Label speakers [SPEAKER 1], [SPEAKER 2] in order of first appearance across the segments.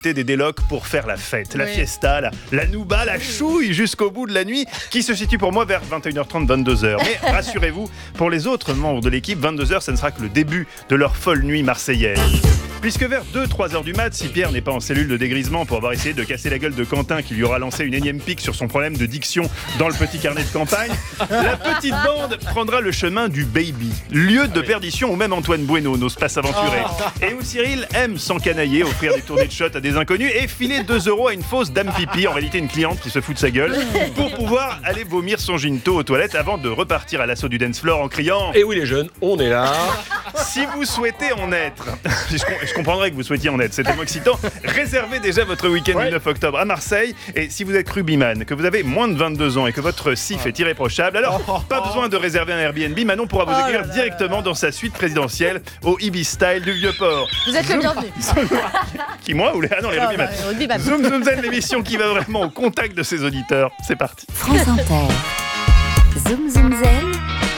[SPEAKER 1] des délocs pour faire la fête, la fiesta, la nouba, la chouille jusqu'au bout de la nuit qui se situe pour moi vers 21h30, 22h. Mais rassurez-vous, pour les autres membres de l'équipe, 22h, ça ne sera que le début de leur folle nuit marseillaise. Puisque vers 2-3h du mat, si Pierre n'est pas en cellule de dégrisement pour avoir essayé de casser la gueule de Quentin qui lui aura lancé une énième pique sur son problème de diction dans le petit carnet de campagne, la petite bande prendra le chemin du Baby, lieu de perdition où même Antoine Bueno n'ose pas s'aventurer. Et où Cyril aime s'encanailler, offrir des tournées de shot à des inconnus et filer 2 € à une fausse dame pipi, en réalité une cliente qui se fout de sa gueule, pour pouvoir aller vomir son ginto aux toilettes avant de repartir à l'assaut du dance floor en criant «
[SPEAKER 2] Et oui les jeunes, on est là !»
[SPEAKER 1] Si vous souhaitez en être, je comprendrais que vous souhaitiez en être, c'est tellement excitant, réservez déjà votre week-end du 9 octobre à Marseille. Et si vous êtes rugbyman, que vous avez moins de 22 ans et que votre CIF est irréprochable, alors pas besoin de réserver un Airbnb, Manon pourra vous accueillir directement dans sa suite présidentielle au Ibis Style du Vieux-Port.
[SPEAKER 3] Vous êtes le bienvenu.
[SPEAKER 1] Qui, moi ou les... Ah non, les rugbyman. Zoom Zoom Zen, l'émission qui va vraiment au contact de ses auditeurs. C'est parti.
[SPEAKER 4] France Inter. Zoom Zoom Zen.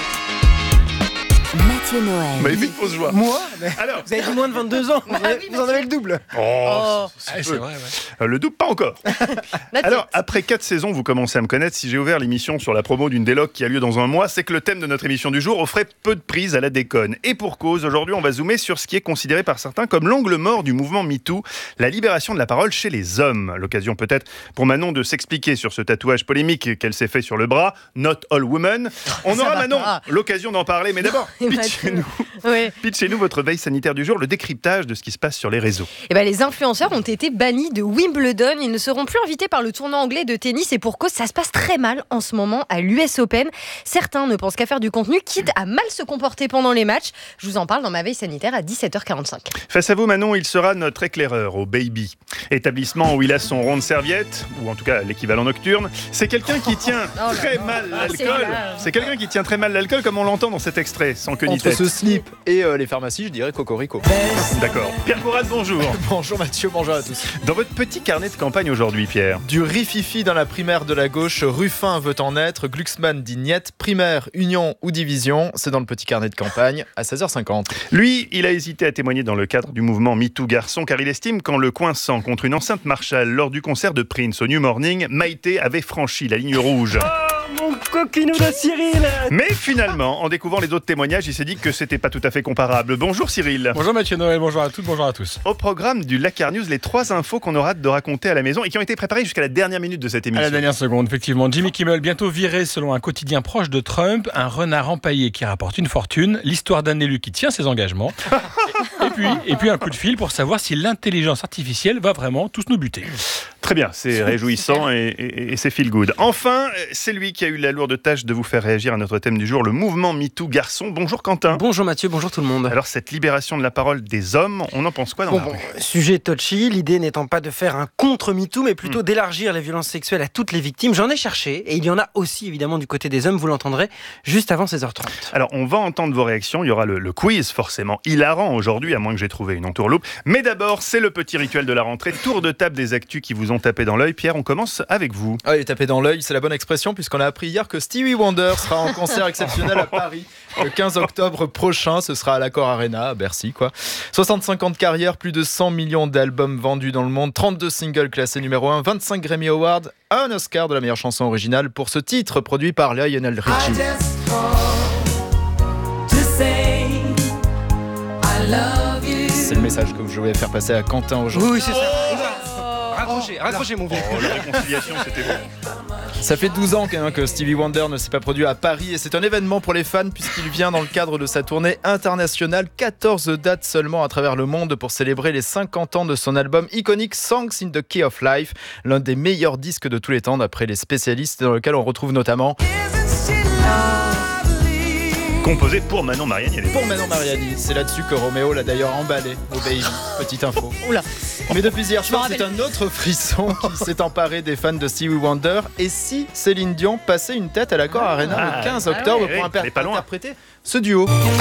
[SPEAKER 4] Mathieu Noël.
[SPEAKER 1] Vous m'avez fait une fausse joie.
[SPEAKER 5] Moi
[SPEAKER 1] Alors,
[SPEAKER 5] vous avez dit moins de 22 ans. Vous en avez le double.
[SPEAKER 2] C'est vrai, ouais.
[SPEAKER 1] Le double, pas encore. Alors, après 4 saisons, vous commencez à me connaître. Si j'ai ouvert l'émission sur la promo d'une déloc qui a lieu dans un mois, c'est que le thème de notre émission du jour offrait peu de prise à la déconne. Et pour cause, aujourd'hui, on va zoomer sur ce qui est considéré par certains comme l'angle mort du mouvement MeToo, la libération de la parole chez les hommes. L'occasion peut-être pour Manon de s'expliquer sur ce tatouage polémique qu'elle s'est fait sur le bras, Not All Women. On aura, Manon, l'occasion d'en parler, mais d'abord, pitchez-nous votre veille sanitaire du jour, le décryptage de ce qui se passe sur les réseaux.
[SPEAKER 3] Les influenceurs ont été bannis de Wimbledon. Ils ne seront plus invités par le tournoi anglais de tennis et pour cause, ça se passe très mal en ce moment à l'US Open. Certains ne pensent qu'à faire du contenu, quitte à mal se comporter pendant les matchs. Je vous en parle dans ma veille sanitaire à 17h45.
[SPEAKER 1] Face à vous, Manon, il sera notre éclaireur au Baby. Établissement où il a son rond de serviette, ou en tout cas l'équivalent nocturne. C'est quelqu'un qui tient très mal l'alcool. C'est quelqu'un qui tient très mal l'alcool, comme on l'entend dans cet extrait, sans queue ni
[SPEAKER 5] Entre
[SPEAKER 1] tête.
[SPEAKER 5] ce slip et les pharmacies, je dirais Cocorico.
[SPEAKER 1] D'accord. Pierre Bourade, bonjour.
[SPEAKER 5] Bonjour Mathieu, bonjour à tous.
[SPEAKER 1] Dans votre petit carnet de campagne aujourd'hui, Pierre.
[SPEAKER 5] Du rififi dans la primaire de la gauche, Ruffin veut en être, Glucksmann dit niet, primaire, union ou division, c'est dans le petit carnet de campagne à 16h50.
[SPEAKER 1] Lui, il a hésité à témoigner dans le cadre du mouvement MeToo Garçon, car il estime qu'en le coinçant contre une enceinte Marshall lors du concert de Prince au New Morning, Maïté avait franchi la ligne rouge.
[SPEAKER 6] Mon coquinou de Cyril.
[SPEAKER 1] Mais finalement, en découvrant les autres témoignages, il s'est dit que c'était pas tout à fait comparable. Bonjour Cyril.
[SPEAKER 2] Bonjour Mathieu Noël, bonjour à toutes, bonjour à tous.
[SPEAKER 1] Au programme du Lakar News, les 3 infos qu'on aura hâte de raconter à la maison et qui ont été préparées jusqu'à la dernière minute de cette émission.
[SPEAKER 2] À la dernière seconde, effectivement. Jimmy Kimmel, bientôt viré selon un quotidien proche de Trump, un renard empaillé qui rapporte une fortune, l'histoire d'un élu qui tient ses engagements, et puis un coup de fil pour savoir si l'intelligence artificielle va vraiment tous nous buter.
[SPEAKER 1] Très bien, c'est réjouissant et c'est feel good. Enfin, c'est lui qui a eu la lourde tâche de vous faire réagir à notre thème du jour, le mouvement MeToo Garçon. Bonjour Quentin.
[SPEAKER 6] Bonjour Mathieu, bonjour tout le monde.
[SPEAKER 1] Alors cette libération de la parole des hommes, on en pense quoi dans la rue ?
[SPEAKER 6] Sujet touchy, l'idée n'étant pas de faire un contre MeToo, mais plutôt d'élargir les violences sexuelles à toutes les victimes. J'en ai cherché, et il y en a aussi évidemment du côté des hommes, vous l'entendrez juste avant 16h30.
[SPEAKER 1] Alors on va entendre vos réactions, il y aura le quiz forcément hilarant aujourd'hui, à moins que j'ai trouvé une entourloupe. Mais d'abord, c'est le petit rituel de la rentrée, tour de table des actus qui vous ont tapé dans l'œil. Pierre, on commence avec vous.
[SPEAKER 5] Ah, il est tapé dans l'œil, c'est la bonne expression, puisqu'on a appris hier que Stevie Wonder sera en concert exceptionnel à Paris le 15 octobre prochain. Ce sera à l'Accor Arena, à Bercy, quoi. 65 ans de carrière, plus de 100 millions d'albums vendus dans le monde, 32 singles classés numéro 1, 25 Grammy Awards, un Oscar de la meilleure chanson originale pour ce titre produit par Lionel Richie. C'est le message que je voulais faire passer à Quentin aujourd'hui.
[SPEAKER 6] Oui, c'est ça. Raccrochez mon vieux.
[SPEAKER 1] La réconciliation, c'était bon.
[SPEAKER 5] Ça fait 12 ans que Stevie Wonder ne s'est pas produit à Paris et c'est un événement pour les fans puisqu'il vient dans le cadre de sa tournée internationale. 14 dates seulement à travers le monde pour célébrer les 50 ans de son album iconique Songs in the Key of Life, l'un des meilleurs disques de tous les temps d'après les spécialistes, dans lequel on retrouve notamment...
[SPEAKER 1] Composé pour Manon Mariani.
[SPEAKER 5] Pour Manon Mariani, c'est là-dessus que Roméo l'a d'ailleurs emballé au Baby. Petite info.
[SPEAKER 3] Oula.
[SPEAKER 5] Mais depuis hier soir, c'est un autre frisson qui s'est emparé des fans de Stevie Wonder. Et si Céline Dion passait une tête à l'Accor Arena le 15 octobre pour interpréter ce duo?